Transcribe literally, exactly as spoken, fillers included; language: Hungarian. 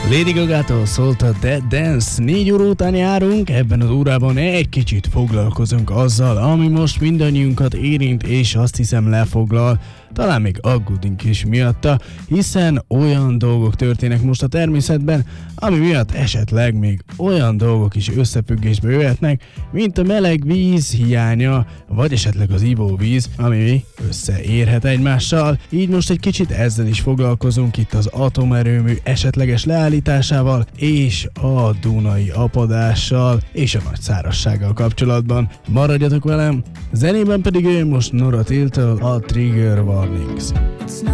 Lady Gaga-tól szólt a Dead Dance. Négy óra után járunk, ebben az órában egy kicsit foglalkozunk azzal, ami most mindannyiunkat érint, és azt hiszem lefoglal. Talán még aggódunk is miatta, hiszen olyan dolgok történnek most a természetben, ami miatt esetleg még olyan dolgok is összefüggésbe jöhetnek, mint a meleg víz hiánya, vagy esetleg az ivóvíz, ami összeérhet egymással. Így most egy kicsit ezzel is foglalkozunk itt az atomerőmű esetleges leállításával, és a dunai apadással, és a nagy szárazsággal kapcsolatban. Maradjatok velem, zenében pedig ő most Nora Tille-től a Trigger Warnings.